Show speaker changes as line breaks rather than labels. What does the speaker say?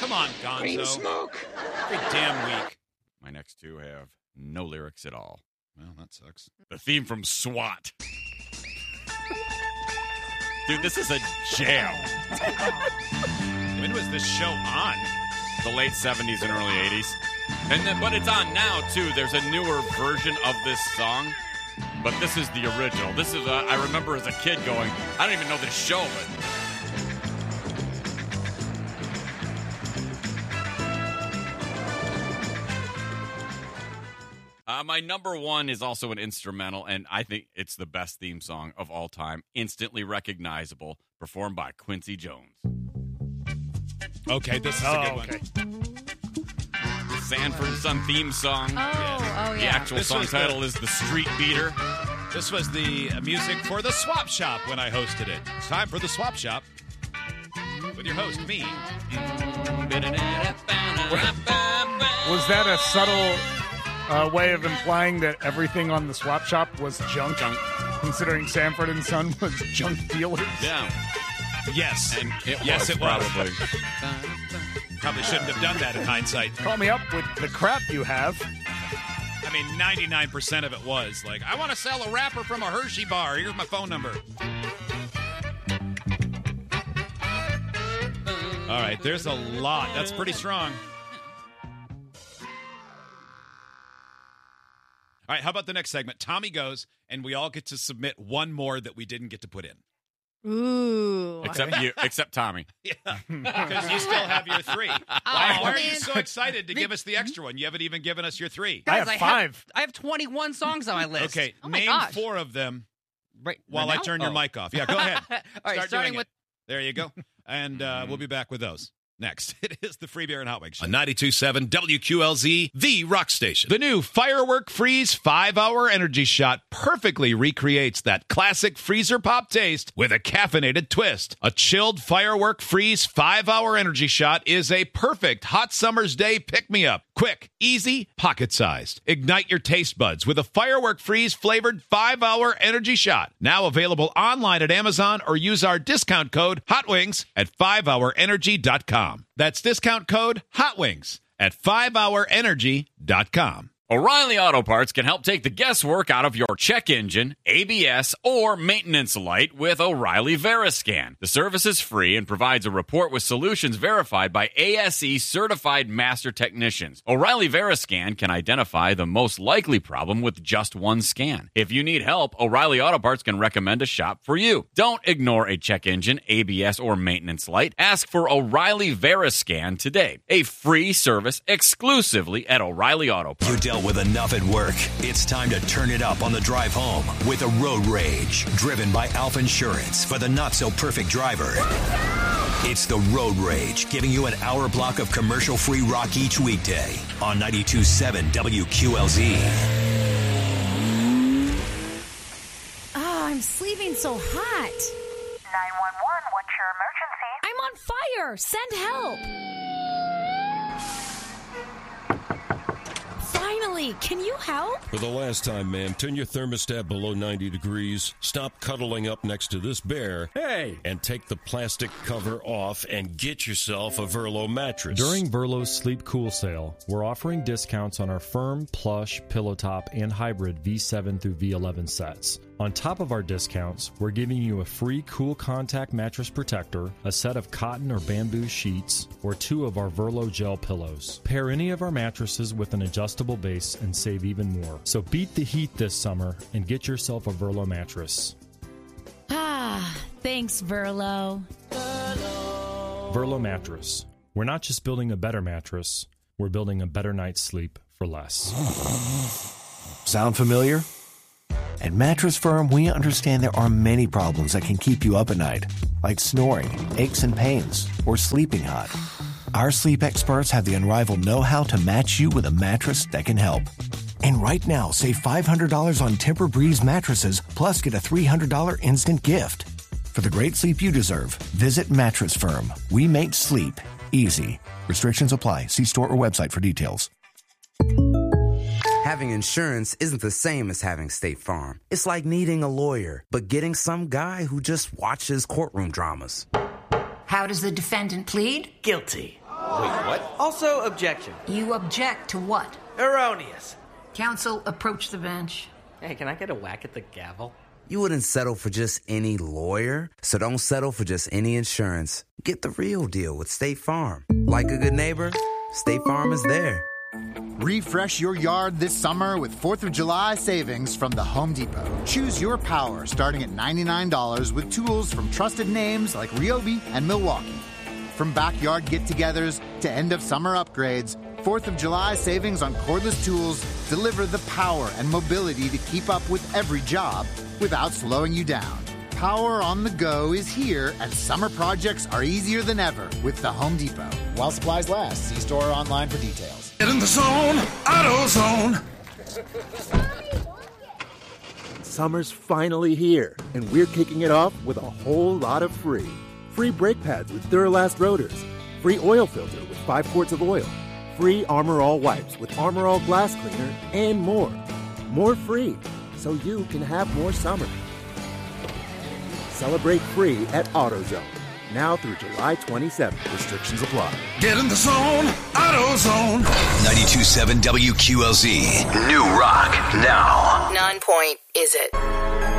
come on, Gonzo.
Green smoke.
Every damn week.
My next two have no lyrics at all.
Well, that sucks.
The theme from SWAT. Dude, this is a jam.
When was this show on?
The late 70s and early 80s. But it's on now, too. There's a newer version of this song, but this is the original. This is, I remember as a kid going, I don't even know this show, but... my number one is also an instrumental, and I think it's the best theme song of all time. Instantly recognizable, performed by Quincy Jones.
Okay, this is a good one.
The Sanford and Son theme song.
Oh, yeah.
The actual song title is The Street Beater.
This was the music for the Swap Shop when I hosted it. It's time for the Swap Shop with your host, me.
Was that a subtle way of implying that everything on the swap shop was junk? Considering Sanford and Son was junk dealers?
Yeah.
Yes.
And it
was.
Probably.
Probably shouldn't have done that in hindsight.
Call me up with the crap you have.
I mean, 99% of it was like, I want to sell a wrapper from a Hershey bar. Here's my phone number. All right, there's a lot. That's pretty strong. All right, how about the next segment? Tommy goes, and we all get to submit one more that we didn't get to put in.
Ooh.
Except you, except Tommy.
Yeah, because you still have your three. Why are you so excited to give us the extra one? You haven't even given us your three.
Guys, I have 5.
I have 21 songs on my list.
Okay,
Oh my
name
gosh.
4 of them
Right
while I turn your mic off. Yeah, go ahead.
All right,
Start
starting
doing
with
it. There you go. And we'll be back with those. Next, it is the Free Beer and Hot Wings Show.
On 92.7 WQLZ, the rock station.
The new Firework Freeze 5-Hour Energy Shot perfectly recreates that classic freezer pop taste with a caffeinated twist. A chilled Firework Freeze 5-Hour Energy Shot is a perfect hot summer's day pick-me-up. Quick, easy, pocket-sized. Ignite your taste buds with a Firework Freeze flavored 5-Hour Energy Shot. Now available online at Amazon or use our discount code HOTWINGS at 5hourenergy.com. That's discount code HOTWINGS at 5hourenergy.com.
O'Reilly Auto Parts can help take the guesswork out of your check engine, ABS, or maintenance light with O'Reilly Veriscan. The service is free and provides a report with solutions verified by ASE certified master technicians. O'Reilly Veriscan can identify the most likely problem with just one scan. If you need help, O'Reilly Auto Parts can recommend a shop for you. Don't ignore a check engine, ABS, or maintenance light. Ask for O'Reilly Veriscan today. A free service exclusively at O'Reilly Auto Parts.
You dealt with enough at work. It's time to turn it up on the drive home with a Road Rage, driven by Alpha Insurance for the not-so-perfect driver. It's the Road Rage, giving you an hour block of commercial-free rock each weekday on 92.7 WQLZ.
Oh, I'm sleeping so hot.
911, what's your emergency?
I'm on fire. Send help. Finally, can you help?
For the last time, ma'am, turn your thermostat below 90 degrees, stop cuddling up next to this bear, and take the plastic cover off and get yourself a Verlo mattress.
During Verlo's Sleep Cool sale, we're offering discounts on our firm, plush, pillow top, and hybrid V7 through V11 sets. On top of our discounts, we're giving you a free Cool Contact mattress protector, a set of cotton or bamboo sheets, or 2 of our Verlo gel pillows. Pair any of our mattresses with an adjustable base and save even more. So beat the heat this summer and get yourself a Verlo mattress.
Ah, thanks, Verlo.
Verlo mattress. We're not just building a better mattress, we're building a better night's sleep for less.
Sound familiar? At Mattress Firm, we understand there are many problems that can keep you up at night, like snoring, aches and pains, or sleeping hot. Our sleep experts have the unrivaled know-how to match you with a mattress that can help. And right now, save $500 on Tempur-Breeze mattresses, plus get a $300 instant gift. For the great sleep you deserve, visit Mattress Firm. We make sleep easy. Restrictions apply. See store or website for details.
Having insurance isn't the same as having State Farm. It's like needing a lawyer, but getting some guy who just watches courtroom dramas.
How does the defendant plead?
Guilty.
Wait, what? Also, objection.
You object to what?
Erroneous.
Counsel, approach the bench.
Hey, can I get a whack at the gavel?
You wouldn't settle for just any lawyer, so don't settle for just any insurance. Get the real deal with State Farm. Like a good neighbor, State Farm is there.
Refresh your yard this summer with 4th of July savings from the Home Depot. Choose your power starting at $99 with tools from trusted names like Ryobi and Milwaukee. From backyard get-togethers to end-of-summer upgrades, 4th of July savings on cordless tools deliver the power and mobility to keep up with every job without slowing you down. Power on the go is here, and summer projects are easier than ever with the Home Depot. While supplies last, see store or online for details.
Get in the zone, AutoZone.
Summer's finally here, and we're kicking it off with a whole lot of free. Free brake pads with Duralast rotors. Free oil filter with 5 quarts of oil. Free Armor All wipes with Armor All glass cleaner, and more. More free, so you can have more summer. Celebrate free at AutoZone. Now through July 27th. Restrictions apply.
Get in the zone, AutoZone.
92.7 WQLZ. New Rock now.
9 point, is it?